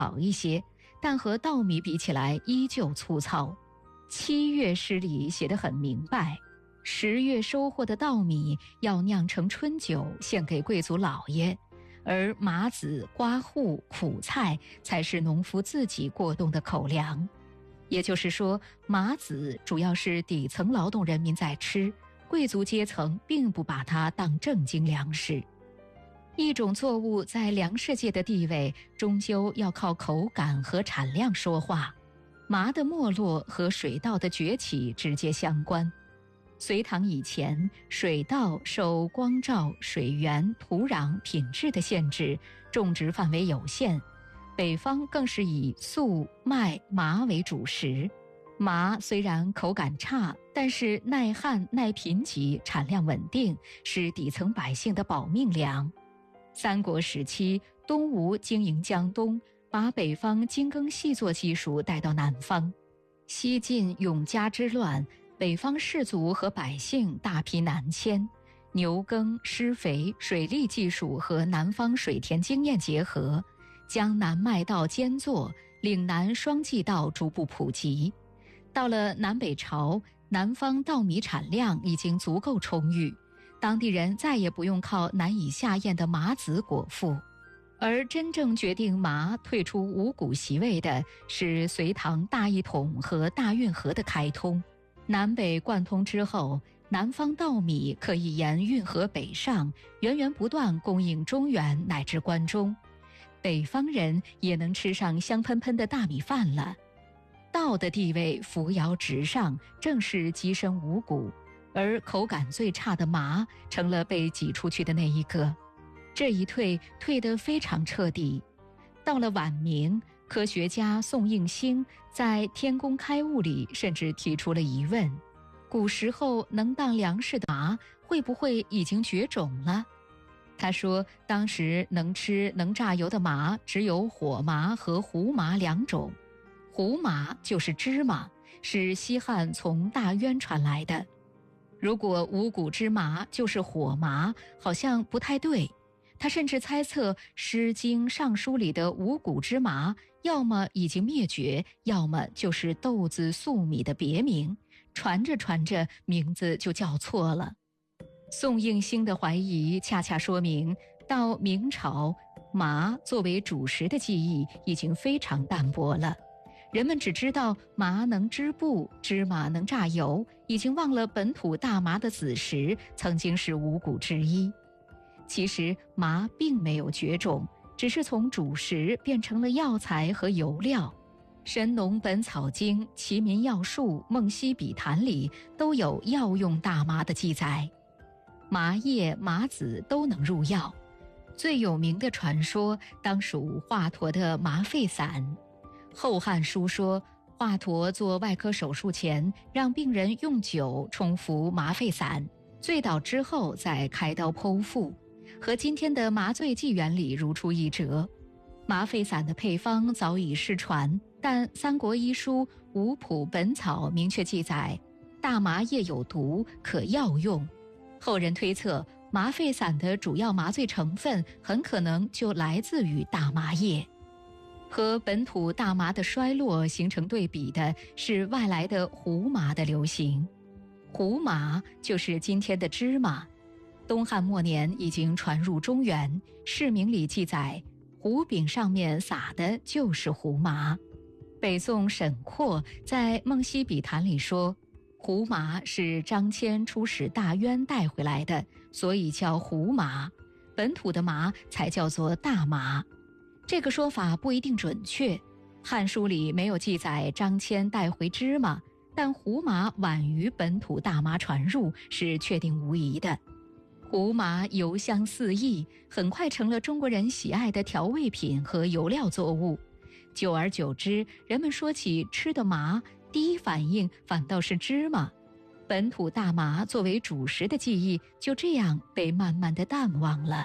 好一些，但和稻米比起来依旧粗糙。7月诗里写得很明白，10月收获的稻米要酿成春酒献给贵族老爷，而麻子、瓜瓠、苦菜才是农夫自己过冬的口粮。也就是说，麻子主要是底层劳动人民在吃，贵族阶层并不把它当正经粮食。一种作物在粮食界的地位，终究要靠口感和产量说话。麻的没落和水稻的崛起直接相关。隋唐以前，水稻受光照、水源、土壤品质的限制，种植范围有限。北方更是以粟、麦、麻为主食。麻虽然口感差，但是耐旱、耐贫瘠，产量稳定，是底层百姓的保命粮。三国时期，东吴经营江东，把北方精耕细作技术带到南方。西晋永嘉之乱，北方士族和百姓大批南迁，牛耕、施肥、水利技术和南方水田经验结合，江南麦稻兼作，岭南双季稻逐步普及。到了南北朝，南方稻米产量已经足够充裕，当地人再也不用靠难以下咽的麻子果腹。而真正决定麻退出五谷席位的是隋唐大一统和大运河的开通。南北贯通之后，南方稻米可以沿运河北上，源源不断供应中原乃至关中，北方人也能吃上香喷喷的大米饭了。稻的地位扶摇直上，正是跻身五谷，而口感最差的麻成了被挤出去的那一个。这一退得非常彻底。到了晚明，科学家宋应星在《天工开物》里甚至提出了疑问：古时候能当粮食的麻会不会已经绝种了？他说，当时能吃能榨油的麻只有火麻和胡麻2种。胡麻就是芝麻，是西汉从大渊传来的。如果五谷之麻就是火麻，好像不太对。他甚至猜测《诗经》《尚书》里的五谷之麻，要么已经灭绝，要么就是豆子、粟米的别名，传着传着名字就叫错了。宋应星的怀疑恰恰说明，到明朝，麻作为主食的记忆已经非常淡薄了。人们只知道麻能织布，芝麻能榨油，已经忘了本土大麻的子实曾经是五谷之一。其实麻并没有绝种，只是从主食变成了药材和油料。《神农本草经》《齐民要术》《梦溪笔谈》里都有药用大麻的记载。麻叶、麻籽都能入药。最有名的传说当属华佗的麻沸散。《后汉书》说，华佗做外科手术前，让病人用酒冲服麻沸散，醉倒之后再开刀剖腹，和今天的麻醉剂原理如出一辙。麻沸散的配方早已失传，但三国医书《五谱本草》明确记载，大麻叶有毒，可药用。后人推测，麻沸散的主要麻醉成分很可能就来自于大麻叶。和本土大麻的衰落形成对比的是外来的胡麻的流行。胡麻就是今天的芝麻，东汉末年已经传入中原，释名里记载，胡饼上面撒的就是胡麻。北宋沈括在《梦溪笔谈》里说，胡麻是张骞出使大渊带回来的，所以叫胡麻，本土的麻才叫做大麻。这个说法不一定准确，《汉书》里没有记载张骞带回芝麻，但胡麻晚于本土大麻传入是确定无疑的。胡麻油香四溢，很快成了中国人喜爱的调味品和油料作物。久而久之，人们说起吃的麻，第一反应反倒是芝麻。本土大麻作为主食的记忆就这样被慢慢的淡忘了。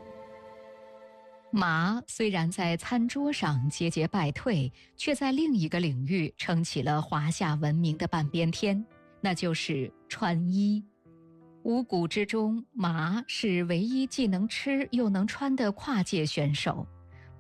麻虽然在餐桌上节节败退，却在另一个领域撑起了华夏文明的半边天，那就是穿衣。五谷之中，麻是唯一既能吃又能穿的跨界选手。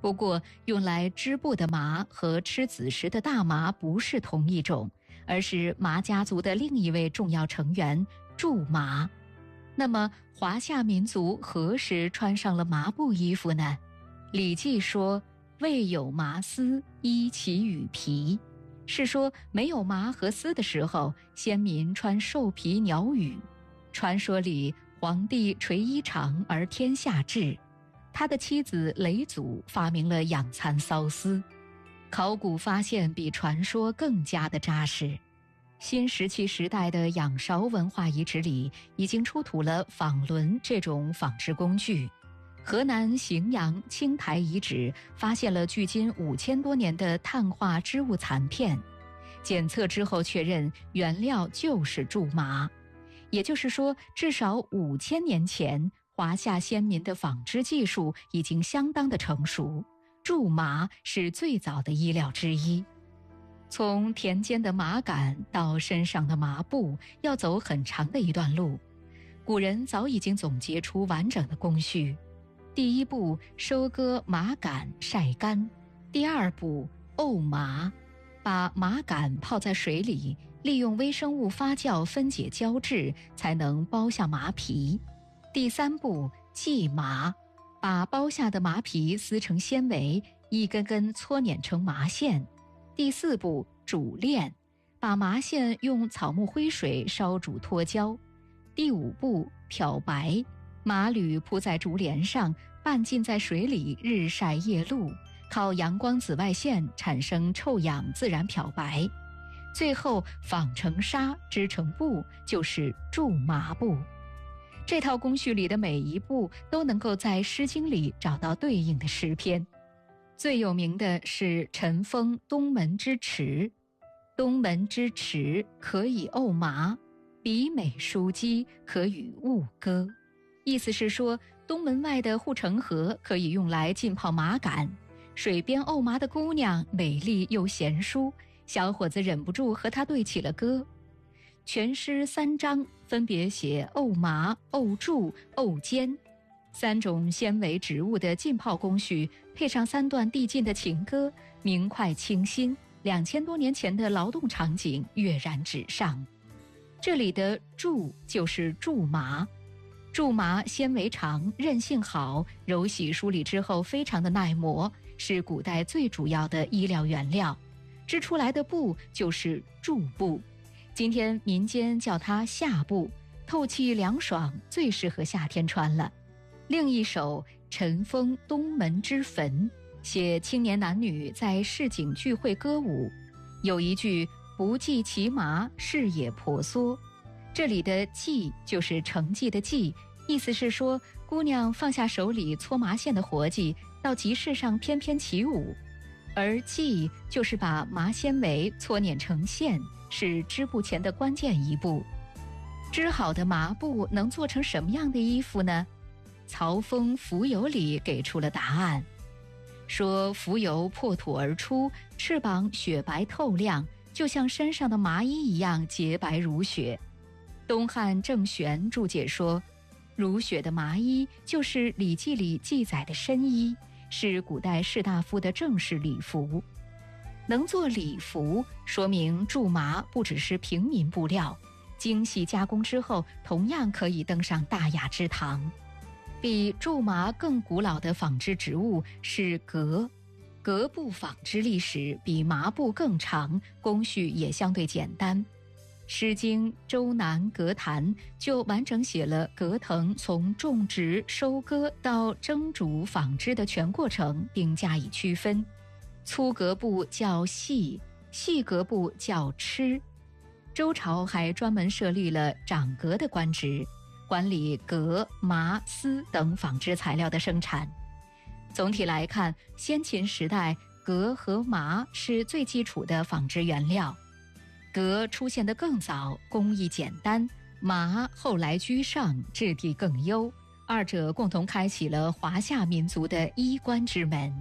不过，用来织布的麻和吃子时的大麻不是同一种，而是麻家族的另一位重要成员苎麻。那么，华夏民族何时穿上了麻布衣服呢？《礼记》说：“未有麻丝，衣其羽皮。”是说没有麻和丝的时候，先民穿兽皮鸟羽。传说里，皇帝垂衣长而天下治，他的妻子嫘祖发明了养蚕缫丝。考古发现比传说更加的扎实。新石器时代的仰韶文化遗址里已经出土了纺轮这种纺织工具。河南荥阳青台遗址发现了距今5000多年的碳化织物残片，检测之后确认原料就是苎麻。也就是说，至少5000年前，华夏先民的纺织技术已经相当的成熟，苎麻是最早的衣料之一。从田间的麻杆到身上的麻布，要走很长的一段路。古人早已经总结出完整的工序。第一步，收割麻杆晒干；第二步，沤麻，把麻杆泡在水里，利用微生物发酵分解胶质，才能剥下麻皮；第三步，系麻，把剥下的麻皮撕成纤维，一根根搓捻成麻线；第四步，煮炼，把麻线用草木灰水烧煮脱胶；第五步，漂白，麻缕铺在竹帘上，半浸在水里，日晒夜露，靠阳光紫外线产生臭氧，自然漂白。最后纺成纱，织成布，就是苎麻布。这套工序里的每一步都能够在《诗经》里找到对应的诗篇。最有名的是陈封东门之池。东门之池，可以沤麻，比美书机，可与物割。意思是说，东门外的护城河可以用来浸泡麻杆，水边沤麻的姑娘美丽又贤淑，小伙子忍不住和她对起了歌。全诗3章分别写沤麻、沤苎、沤尖3种纤维植物的浸泡工序，配上3段递进的情歌，明快清新，2000多年前的劳动场景跃然纸上。这里的苎就是苎麻，苎麻纤维长，韧性好，揉洗梳理之后非常的耐磨，是古代最主要的衣料原料。织出来的布就是苎布，今天民间叫它夏布，透气凉爽，最适合夏天穿了。另一首《陈封东门之坟》写青年男女在市井聚会歌舞，有一句不系其麻，事也婆娑。这里的系就是成绩的绩，意思是说姑娘放下手里搓麻线的活计，到集市上翩翩起舞。而系就是把麻纤维搓捻成线，是织布前的关键一步。织好的麻布能做成什么样的衣服呢？曹风《蜉蝣》里给出了答案，说蜉蝣破土而出，翅膀雪白透亮，就像身上的麻衣一样洁白如雪。东汉郑玄注解说，如雪的麻衣就是《礼记》里记载的深衣，是古代士大夫的正式礼服。能做礼服，说明苎麻不只是平民布料，精细加工之后同样可以登上大雅之堂。比苎麻更古老的纺织植物是革，革布纺织历史比麻布更长，工序也相对简单。《诗经·周南·革坛》就完整写了革藤从种植、收割到蒸煮纺织的全过程，并加以区分。粗革布叫细，细革布叫螭。周朝还专门设立了长革的官职，管理革、麻、丝等纺织材料的生产。总体来看，先秦时代革和麻是最基础的纺织原料。革出现得更早，工艺简单；麻后来居上，质地更优，二者共同开启了华夏民族的衣冠之门。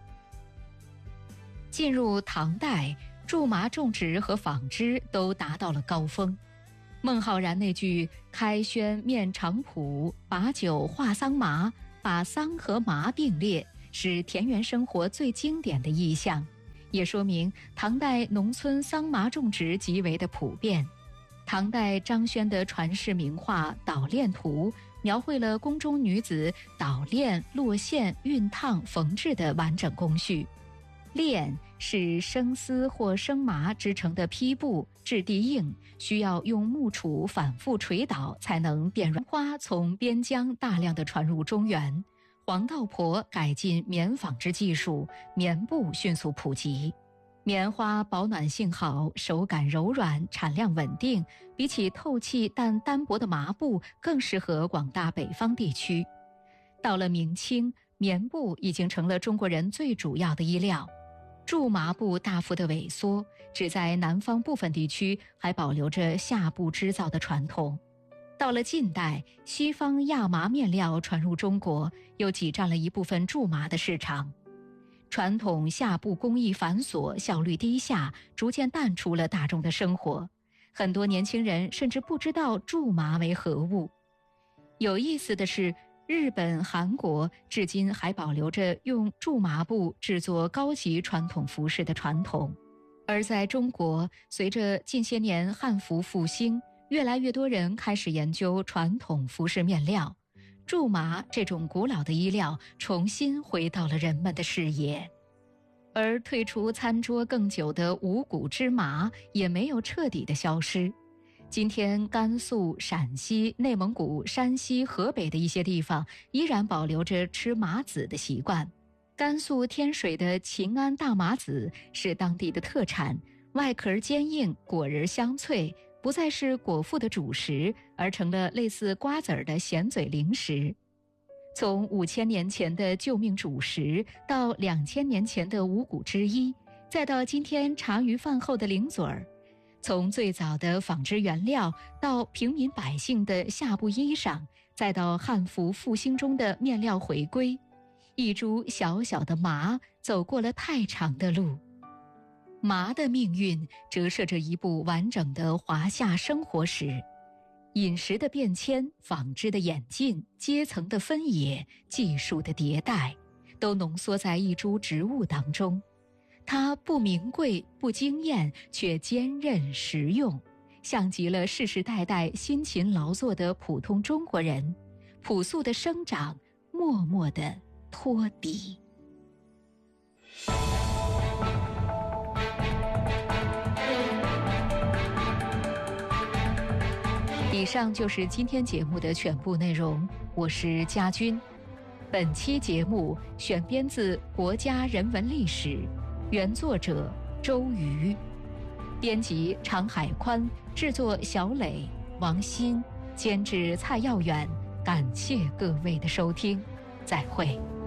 进入唐代，苎麻种植和纺织都达到了高峰。孟浩然那句“开轩面场圃，把酒话桑麻”，把桑和麻并列， 是田园生活最经典的意象，也说明唐代农村桑麻种植极为的普遍。唐代张轩的传世名画《捣练图》描绘了宫中女子捣练、落线、熨烫、缝制的完整工序。练是生丝或生麻织成的坯布，质地硬，需要用木杵反复捶捣才能变软。花从边疆大量的传入中原，黄道婆改进棉纺织技术，棉布迅速普及。棉花保暖性好，手感柔软，产量稳定，比起透气但单薄的麻布更适合广大北方地区。到了明清，棉布已经成了中国人最主要的衣料。苎麻布大幅的萎缩，只在南方部分地区还保留着夏布织造的传统。到了近代，西方亚麻面料传入中国，又挤占了一部分苎麻的市场。传统夏布工艺繁琐，效率低下，逐渐淡出了大众的生活。很多年轻人甚至不知道苎麻为何物。有意思的是，日本、韩国至今还保留着用苎麻布制作高级传统服饰的传统。而在中国，随着近些年汉服复兴，越来越多人开始研究传统服饰面料。苎麻这种古老的衣料重新回到了人们的视野，而退出餐桌更久的五谷芝麻也没有彻底的消失。今天甘肃、陕西、内蒙古、山西、河北的一些地方依然保留着吃麻籽的习惯。甘肃天水的秦安大麻籽是当地的特产，外壳坚硬，果仁香脆，不再是果腹的主食，而成了类似瓜子儿的咸嘴零食。从5000年前的救命主食，到2000年前的五谷之一，再到今天茶余饭后的零嘴儿，从最早的纺织原料，到平民百姓的夏布衣裳，再到汉服复兴中的面料回归，一株小小的麻走过了太长的路。麻的命运折射着一部完整的华夏生活史，饮食的变迁、纺织的演进、阶层的分野、技术的迭代，都浓缩在一株植物当中。它不名贵、不惊艳，却坚韧实用，像极了世世代代辛勤劳作的普通中国人，朴素的生长，默默的托底。以上就是今天节目的全部内容，我是佳君。本期节目选编自《国家人文历史》，原作者周瑜，编辑常海宽，制作小磊、王鑫，监制蔡耀远。感谢各位的收听，再会。